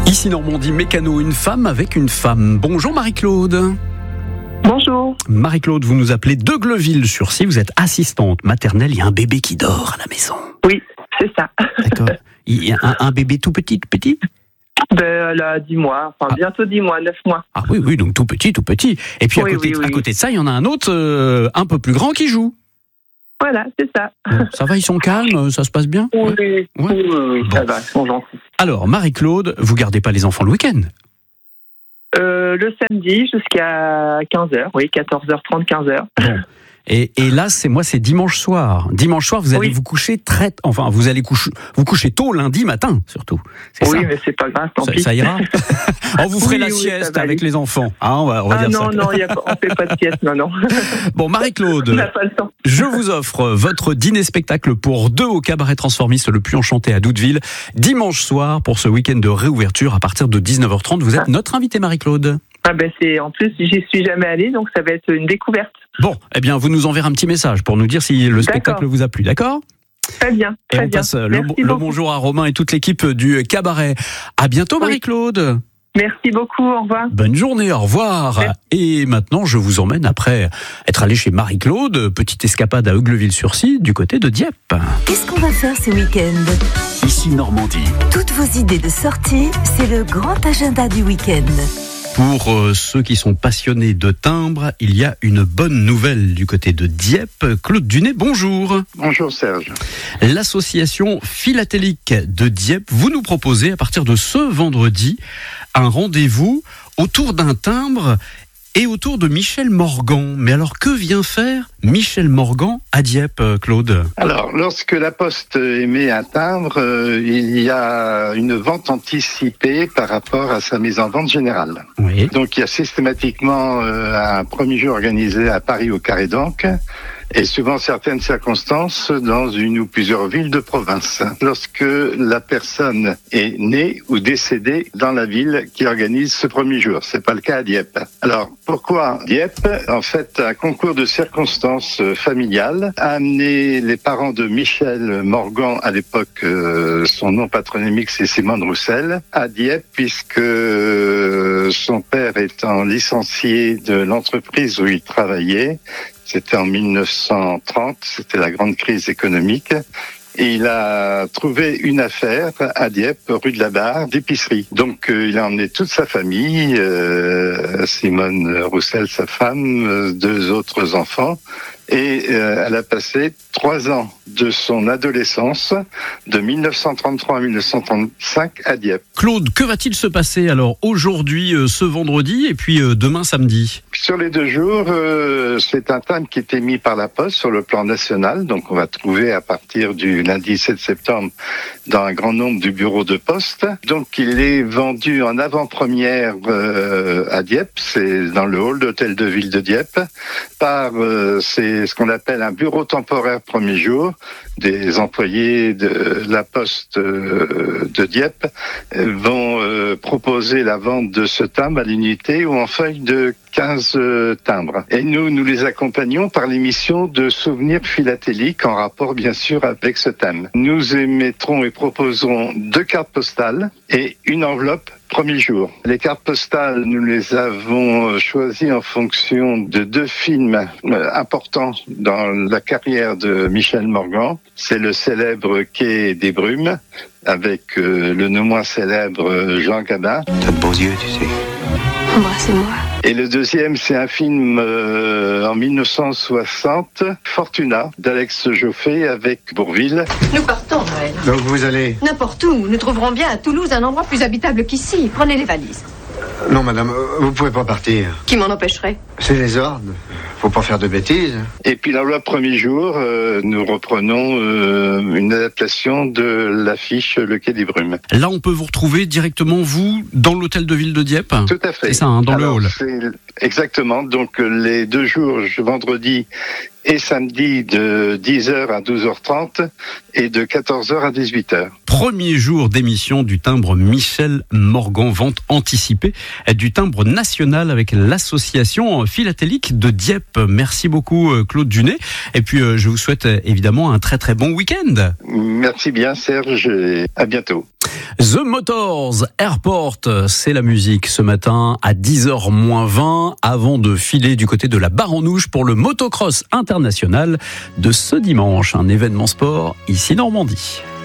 Ici Normandie Mécano, une femme avec une femme. Bonjour Marie-Claude. Bonjour. Marie-Claude, vous nous appelez de Gleville-sur-Scie, vous êtes assistante maternelle, il y a un bébé qui dort à la maison. Oui, c'est ça. D'accord. Il y a un bébé tout petit? Elle a 10 mois, bientôt 10 mois, 9 mois. Ah oui, donc tout petit. Et puis Oui, à côté de ça, il y en a un autre un peu plus grand qui joue. Voilà, c'est ça. Bon, ça va, ils sont calmes, ça se passe bien? Oui, Ouais. oui, ça va, ils sont gentils. Alors, Marie-Claude, vous gardez pas les enfants le week-end? Le samedi jusqu'à 15h, oui, 14h30, 15h. Bon. Et là, c'est dimanche soir. Dimanche soir, vous allez vous coucher vous couchez tôt lundi matin, surtout. C'est oui, ça. mais c'est pas grave, tant pis. Ça ira. Vous ferez la Oui, sieste ça va avec aller. les enfants. On va dire non, ça. non, on fait pas de sieste, non. Bon, Marie-Claude, On n'a pas le temps. je vous offre votre dîner-spectacle pour 2 au Cabaret Transformiste Le Puy Enchanté à Douteville, dimanche soir pour ce week-end de réouverture à partir de 19h30. Vous êtes notre invitée, Marie-Claude. En plus, j'y suis jamais allée, donc ça va être une découverte. Bon, vous nous enverrez un petit message pour nous dire si le spectacle vous a plu, d'accord ? Très bien, Et très on bien. passe le bonjour à Romain et toute l'équipe du Cabaret. À bientôt, Marie-Claude. Merci beaucoup, au revoir. Bonne journée, au revoir. Merci. Et maintenant, je vous emmène, après être allé chez Marie-Claude, petite escapade à Eugleville-sur-Scie, du côté de Dieppe. Qu'est-ce qu'on va faire ce week-end ? Ici Normandie. Toutes vos idées de sortie, c'est le grand agenda du week-end. Pour ceux qui sont passionnés de timbres, il y a une bonne nouvelle du côté de Dieppe. Claude Dunet, bonjour. Bonjour Serge. L'association philatélique de Dieppe, vous nous proposez à partir de ce vendredi un rendez-vous autour d'un timbre et autour de Michel Morgan. Mais alors, que vient faire Michel Morgan à Dieppe, Claude ? Alors, lorsque la Poste émet un timbre, il y a une vente anticipée par rapport à sa mise en vente générale. Oui. Donc, il y a systématiquement un premier jour organisé à Paris au Carré d'Ancre, et suivant certaines circonstances, dans une ou plusieurs villes de province. Lorsque la personne est née ou décédée dans la ville qui organise ce premier jour. C'est pas le cas à Dieppe. Alors, pourquoi Dieppe ? En fait, un concours de circonstances familiales a amené les parents de Michel Morgan, à l'époque, son nom patronymique c'est Simone Roussel, à Dieppe, puisque son père étant licencié de l'entreprise où il travaillait, c'était en 1930, c'était la grande crise économique. Et il a trouvé une affaire à Dieppe, rue de la Barre, d'épicerie. Donc il a emmené toute sa famille, Simone Roussel, sa femme, 2 autres enfants. Et elle a passé 3 ans de son adolescence, de 1933 à 1935, à Dieppe. Claude, que va-t-il se passer alors aujourd'hui, ce vendredi, et puis demain samedi ? Sur les 2 jours, c'est un timbre qui est émis par la Poste sur le plan national. Donc on va trouver à partir du lundi 7 septembre dans un grand nombre du bureau de poste. Donc il est vendu en avant-première à Dieppe, c'est dans le hall d'hôtel de ville de Dieppe, par c'est ce qu'on appelle un bureau temporaire premier jour. Des employés de la Poste de Dieppe vont proposer la vente de ce timbre à l'unité ou en feuille de 15 timbres. Et nous les accompagnons par l'émission de souvenirs philatéliques en rapport bien sûr avec ce thème. Nous émettrons et proposerons 2 cartes postales et une enveloppe premier jour. Les cartes postales, nous les avons choisies en fonction de 2 films importants dans la carrière de Michel Morgan. C'est le célèbre Quai des Brumes, avec le non moins célèbre Jean Gabin. T'as de beaux yeux, tu sais. Embrassez-moi. Et le deuxième, c'est un film en 1960, Fortuna, d'Alex Joffé avec Bourvil. Nous partons, Noël. Donc vous allez... N'importe où. Nous trouverons bien à Toulouse un endroit plus habitable qu'ici. Prenez les valises. Non, madame, vous pouvez pas partir. Qui m'en empêcherait ? C'est les ordres. Faut pas faire de bêtises. Et puis dans le premier jour, nous reprenons une adaptation de l'affiche Le Quai des Brumes. Là, on peut vous retrouver directement, vous, dans l'hôtel de ville de Dieppe ? Tout à fait. C'est ça, dans le hall. Exactement. Donc les 2 jours, vendredi et samedi, de 10h à 12h30 et de 14h à 18h. Premier jour d'émission du timbre Michel Morgan, vente anticipée du timbre national avec l'association philatélique de Dieppe. Merci beaucoup Claude Dunet. Et puis je vous souhaite évidemment un très très bon week-end. Merci bien Serge et à bientôt. The Motors Airport, c'est la musique ce matin à 10h-20 avant de filer du côté de la Barre-en-Ouche pour le motocross international de ce dimanche, un événement sport ici Normandie.